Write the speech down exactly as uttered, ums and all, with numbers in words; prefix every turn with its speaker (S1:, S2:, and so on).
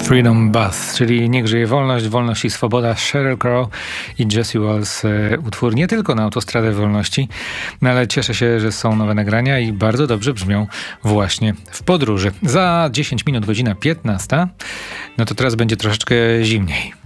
S1: Freedom Bus, czyli Niech żyje wolność, wolność i swoboda. Sheryl Crow i Jessie Wells. E, utwór nie tylko na autostradę wolności, no ale cieszę się, że są nowe nagrania i bardzo dobrze brzmią właśnie w podróży. Za dziesięć minut, godzina piętnasta, no to teraz będzie troszeczkę zimniej.